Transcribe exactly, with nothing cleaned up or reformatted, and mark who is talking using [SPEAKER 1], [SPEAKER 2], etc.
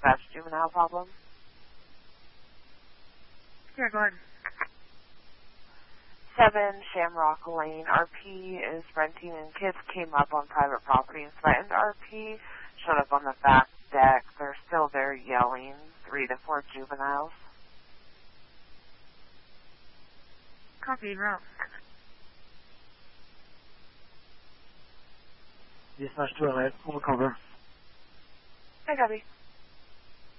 [SPEAKER 1] dispatch juvenile problem?
[SPEAKER 2] Yeah, go ahead.
[SPEAKER 1] Seven Shamrock Lane. R P is renting and kids came up on private property and threatened R P. Showed up on the back deck. They're still there yelling. Three to four juveniles.
[SPEAKER 2] Copy, route.
[SPEAKER 3] Dispatch to L A, full cover.
[SPEAKER 1] Hi, Gabby.